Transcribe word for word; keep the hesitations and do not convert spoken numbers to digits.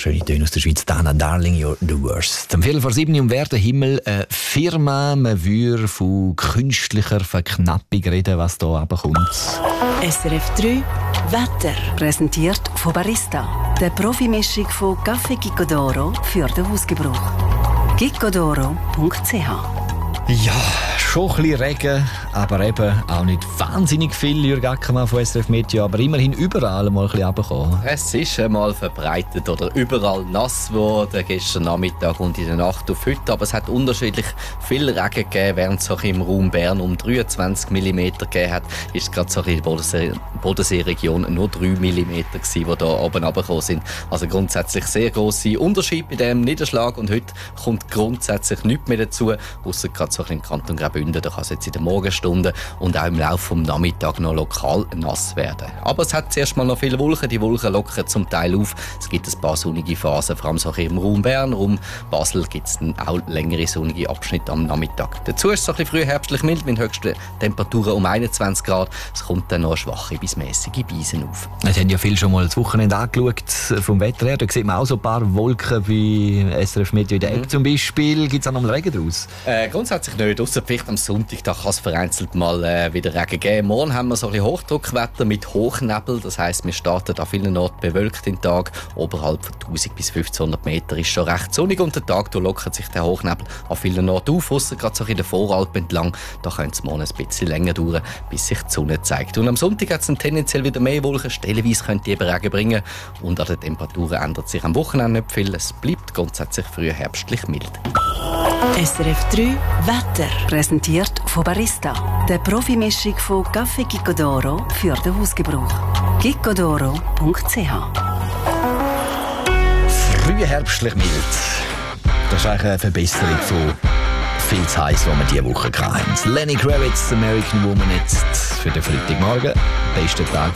schöne Töne aus der Schweiz. Dana Darling, you're the worst. Am Viertel vor sieben um Wer der Himmel eine Firma. Man würde von künstlicher Verknappung reden, was hier runterkommt. S R F drei Wetter. Präsentiert von Barista. Der Profimischung von Café Gicodoro für den Hausgebrauch. gicodoro punkt c h. Ja, schon ein bisschen Regen, aber eben auch nicht wahnsinnig viel, Jürg Ackermann von S R F Meteo, aber immerhin überall mal ein bisschen runtergekommen. Es ist einmal verbreitet oder überall nass geworden, gestern Nachmittag und in der Nacht auf heute. Aber es hat unterschiedlich viel Regen gegeben, während es auch im Raum Bern um dreiundzwanzig Millimeter gegeben hat. Ist es gerade so in der Bodensee, Bodenseeregion nur drei Millimeter gewesen, die da oben runtergekommen sind. Also grundsätzlich sehr grosser Unterschied bei dem Niederschlag. Und heute kommt grundsätzlich nichts mehr dazu, ausser gerade so im Kanton Graubünden. Da kann es jetzt in den Morgenstunden und auch im Laufe des Nachmittags noch lokal nass werden. Aber es hat zuerst mal noch viele Wolken. Die Wolken lockern zum Teil auf. Es gibt ein paar sonnige Phasen, vor allem so im Raum Bern. Raum Basel gibt es dann auch längere sonnige Abschnitte am Nachmittag. Dazu ist es so ein bisschen frühherbstlich mild mit höchsten Temperaturen um einundzwanzig Grad. Es kommt dann noch eine schwache bis mäßige Beisen auf. Es haben ja viele schon mal das Wochenende angeschaut vom Wetter her. Da sieht man auch so ein paar Wolken wie S R F Meteo in der Ecke mhm. zum Beispiel. Gibt es auch noch mal Regen draus? Äh, grundsätzlich nicht, ausser vielleicht am Sonntag, da kann es vereinzelt mal äh, wieder Regen geben. Morgen haben wir so ein bisschen Hochdruckwetter mit Hochnebel, das heisst, wir starten an vielen Orten bewölkt den Tag. Oberhalb von tausend bis fünfzehnhundert Meter ist schon recht sonnig und der Tag da lockert sich der Hochnebel an vielen Orten auf, ausser gerade so in der Voralpen entlang. Da könnte es morgen ein bisschen länger dauern, bis sich die Sonne zeigt. Und am Sonntag hat es dann tendenziell wieder mehr Wolken, stellenweise könnte die eben Regen bringen und an den Temperaturen ändert sich am Wochenende nicht viel. Es bleibt grundsätzlich früh herbstlich mild. S R F drei Wetter. Präsentiert von Barista. Der Profimischung von Café Gicodoro für den Hausgebrauch. gicodoro punkt c h. Frühherbstlich mild. Das ist eigentlich eine Verbesserung von viel zu heiß, was wir diese Woche hatten. Lenny Kravitz, American Woman, jetzt für den Freitagmorgen. Bester Tag